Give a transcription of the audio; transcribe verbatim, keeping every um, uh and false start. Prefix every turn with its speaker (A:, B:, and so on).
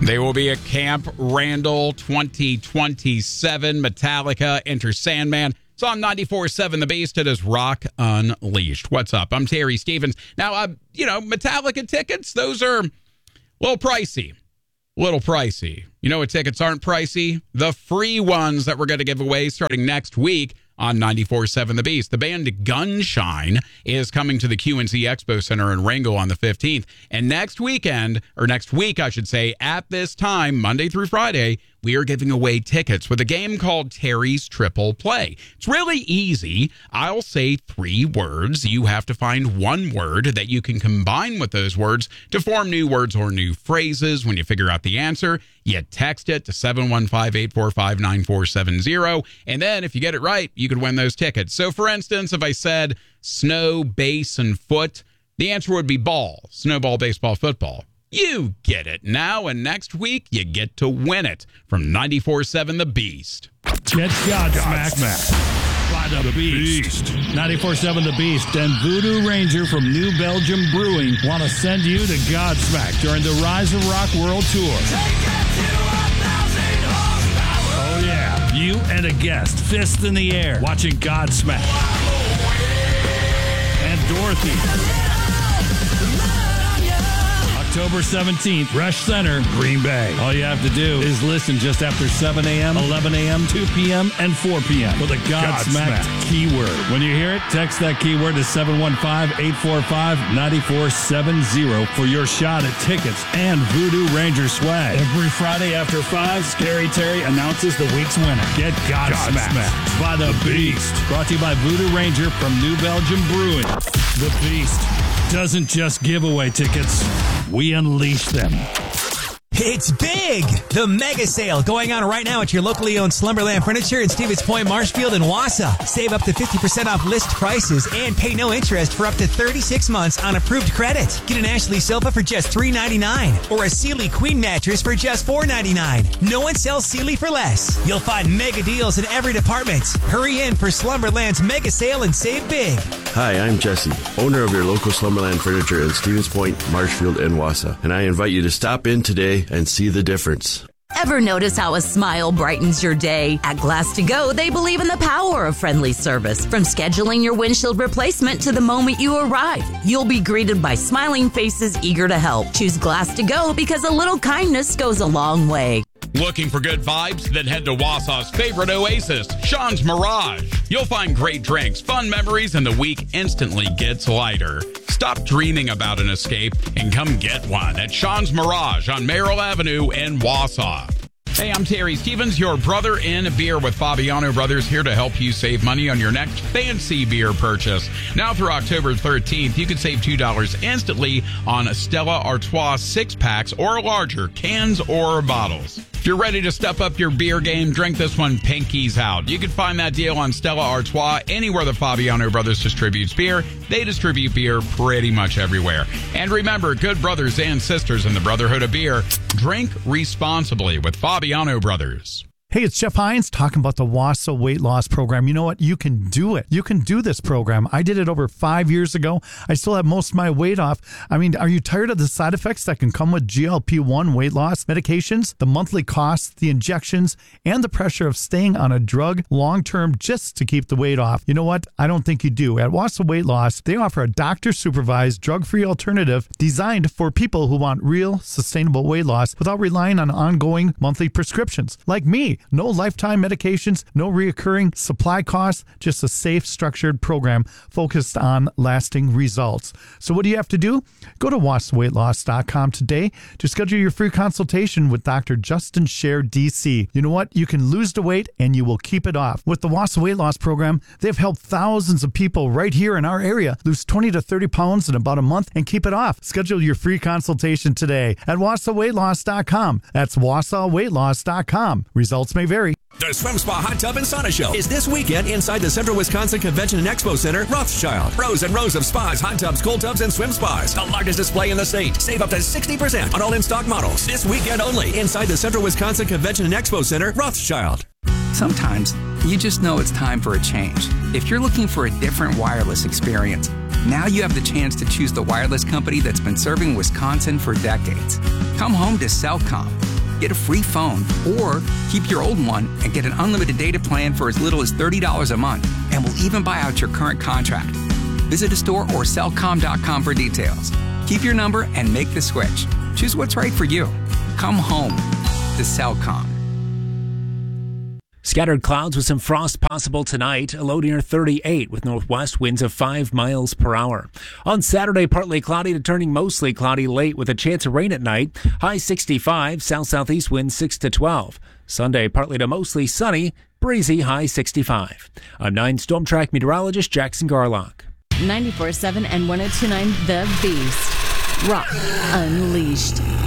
A: They will be at Camp Randall twenty twenty-seven. Metallica, Enter Sandman. It's on ninety-four point seven The Beast. It is Rock Unleashed. What's up? I'm Terry Stevens. Now, uh, you know, Metallica tickets, those are a little pricey. A little pricey. You know what tickets aren't pricey? The free ones that we're going to give away starting next week on ninety-four point seven The Beast. The band Gunshine is coming to the Q and Z Expo Center in Wrangell on the fifteenth. And next weekend, or next week, I should say, at this time, Monday through Friday, we are giving away tickets with a game called Terry's Triple Play. It's really easy. I'll say three words. You have to find one word that you can combine with those words to form new words or new phrases. When you figure out the answer, you text it to seven one five, eight four five, nine four seven zero. And then if you get it right, you could win those tickets. So for instance, if I said snow, base, and foot, the answer would be ball. Snowball, baseball, football. You get it now, and next week you get to win it from ninety-four point seven The Beast.
B: Get Godsmacked by the Beast. ninety-four point seven The Beast and Voodoo Ranger from New Belgium Brewing want to send you to Godsmacked during the Rise of Rock World Tour. Oh, yeah. You and a guest, fist in the air, watching Godsmacked. And Dorothy. October seventeenth, Rush Center, Green Bay. All you have to do is listen just after seven a.m., eleven a.m., two p.m., and four p.m. for the Godsmacked keyword. When you hear it, text that keyword to seven one five, eight four five, nine four seven zero for your shot at tickets and Voodoo Ranger swag. Every Friday after five, Scary Terry announces the week's winner. Get Godsmacked, Godsmacked by the Beast. Brought to you by Voodoo Ranger from New Belgium Brewing. The Beast doesn't just give away tickets. We unleash them.
C: It's big! The mega sale going on right now at your locally owned Slumberland Furniture in Stevens Point, Marshfield, and Wausau. Save up to fifty percent off list prices and pay no interest for up to thirty-six months on approved credit. Get an Ashley sofa for just three ninety-nine or a Sealy Queen mattress for just four ninety-nine. No one sells Sealy for less. You'll find mega deals in every department. Hurry in for Slumberland's mega sale and save big.
D: Hi, I'm Jesse, owner of your local Slumberland Furniture in Stevens Point, Marshfield, and Wausau, and I invite you to stop in today and see the difference.
E: Ever notice how a smile brightens your day? At Glass to Go, they believe in the power of friendly service. From scheduling your windshield replacement to the moment you arrive, you'll be greeted by smiling faces eager to help. Choose Glass to Go because a little kindness goes a long way.
A: Looking for good vibes? Then head to Wausau's favorite oasis, Sean's Mirage. You'll find great drinks, fun memories, and the week instantly gets lighter. Stop dreaming about an escape and come get one at Sean's Mirage on Merrill Avenue in Wausau. Hey, I'm Terry Stevens, your brother in beer with Fabiano Brothers, here to help you save money on your next fancy beer purchase. Now through October thirteenth, you can save two dollars instantly on Stella Artois six-packs or larger, cans or bottles. If you're ready to step up your beer game, drink this one pinkies out. You can find that deal on Stella Artois anywhere the Fabiano Brothers distributes beer. They distribute beer pretty much everywhere. And remember, good brothers and sisters in the Brotherhood of Beer, drink responsibly with Fabiano Brothers.
F: Hey, it's Jeff Hines talking about the Wausau Weight Loss Program. You know what? You can do it. You can do this program. I did it over five years ago. I still have most of my weight off. I mean, are you tired of the side effects that can come with G L P one weight loss medications, the monthly costs, the injections, and the pressure of staying on a drug long-term just to keep the weight off? You know what? I don't think you do. At Wausau Weight Loss, they offer a doctor-supervised, drug-free alternative designed for people who want real, sustainable weight loss without relying on ongoing monthly prescriptions. Like me. No lifetime medications, no reoccurring supply costs, just a safe, structured program focused on lasting results. So what do you have to do? Go to wausau weight loss dot com today to schedule your free consultation with Doctor Justin Scher, D C. You know what? You can lose the weight and you will keep it off. With the Wausau Weight Loss Program, they've helped thousands of people right here in our area lose twenty to thirty pounds in about a month and keep it off. Schedule your free consultation today at wausau weight loss dot com. That's wausau weight loss dot com. Results may vary.
G: The Swim Spa Hot Tub and Sauna Show is this weekend inside the Central Wisconsin Convention and Expo Center, Rothschild. Rows and rows of spas, hot tubs, cold tubs, and swim spas. The largest display in the state. Save up to sixty percent on all in-stock models. This weekend only inside the Central Wisconsin Convention and Expo Center, Rothschild.
H: Sometimes you just know it's time for a change. If you're looking for a different wireless experience, now you have the chance to choose the wireless company that's been serving Wisconsin for decades. Come home to Cellcom. Get a free phone, or keep your old one and get an unlimited data plan for as little as thirty dollars a month, and we'll even buy out your current contract. Visit a store or cellcom dot com for details. Keep your number and make the switch. Choose what's right for you. Come home to Cellcom.
I: Scattered clouds with some frost possible tonight, a low near thirty-eight with northwest winds of five miles per hour. On Saturday, partly cloudy to turning mostly cloudy late with a chance of rain at night. High sixty-five, south-southeast winds six to twelve. Sunday, partly to mostly sunny, breezy, high sixty-five. I'm nine Storm Track meteorologist Jackson Garlock.
J: ninety-four point seven and one oh two point nine The Beast. Rock Unleashed.